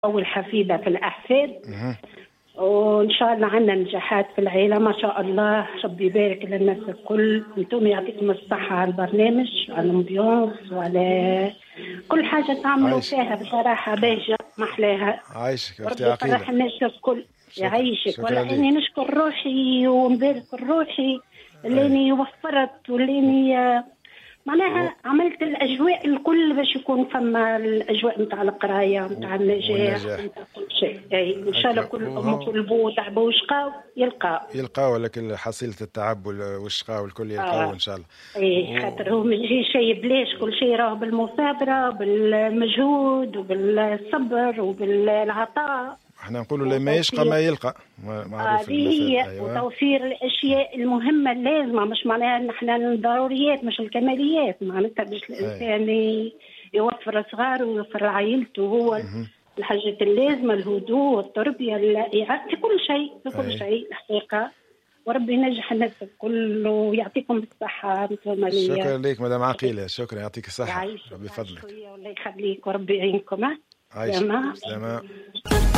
أول حفيدة في الأحفاد. وإن شاء الله عندنا نجاحات في العيلة ما شاء الله. ربي يبارك للناس الكل. أنتم يعطيكم الصحة على البرنامج وعلى الأمبيونس وعلى كل حاجة تعملوا فيها بصراحة باهجة محلاها. عايشك ربي يفرح الناس الكل. يعيشك. ولكني نشكر روحي ونبارك روحي اللي وفرت واللي معناها عملت الأجواء الكل باش يكون فما الأجواء نتاع القراية نتاع النجاح نتاع كل شيء. إن شاء الله كل أمك والبو تعبوا وشقاو يلقاو لكن حصيلة التعب والشقاء والكل يلقاو إن شاء الله. خاطر هو ماشي شيء بلاش. كل شيء راه بالمثابرة بالمجهود وبالصبر وبالعطاء. احنا نقولوا لما يشقى ما يلقى. معروف أيوة. وتوفير الاشياء المهمه اللازمه مش معناها ان احنا الضروريات مش الكماليات. معناتها باش الانسان يوفر صغاره ويوفر عائلته هو الحاجات اللازمه الهدوء والتربيه في كل شيء في كل شيء الحقيقه. وربي ينجح الناس الكل ويعطيكم الصحه. شكرا لك مدام عقيله. شكرا يعطيك الصحه. ربي يفضلك. الله يخليك وربي يعينكم. سلامة.